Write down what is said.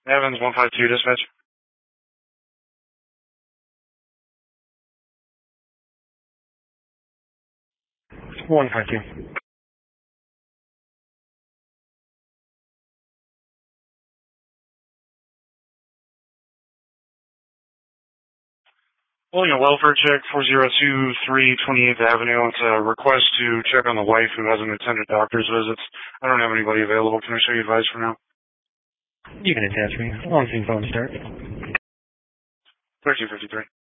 Evans 152 dispatch. 152. Pulling a welfare check, 4023 28th Avenue. It's a request to check on the wife who hasn't attended doctor's visits. I don't have anybody available. Can I show you advice for now? You can attach me. On-scene phone start. 1353.